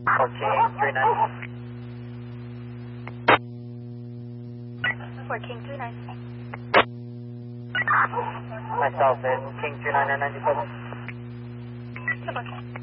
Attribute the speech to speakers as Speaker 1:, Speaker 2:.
Speaker 1: King 39.
Speaker 2: For King 39.
Speaker 1: Myself is King 39 and 97.
Speaker 2: Okay.